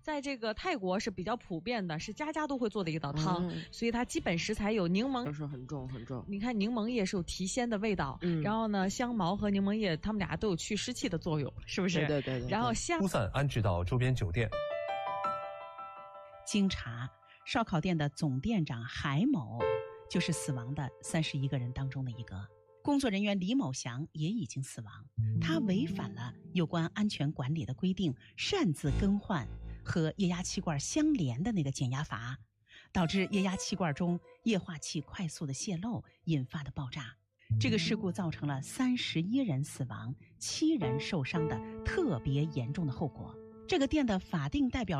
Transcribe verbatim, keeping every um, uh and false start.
在这个泰国是比较普遍的，是家家都会做的一道汤，嗯、所以它基本食材有柠檬， 是很重很重。 你看柠檬叶是有提鲜的味道，嗯、然后呢，香茅和柠檬叶它们俩都有去湿气的作用，是不是？ 对对 对, 对, 对。 然后香疏散安置到周边酒店。 经查，烧烤店的总店长海某就是死亡的三十一个人当中的一个。工作人员李某祥也已经死亡，他违反了有关安全管理的规定，擅自更换和液压气罐相连的那个减压阀，导致液压气罐中液化气快速的泄漏，引发的爆炸。这个事故造成了三十一人死亡、七人受伤的特别严重的后果。这个店的法定代表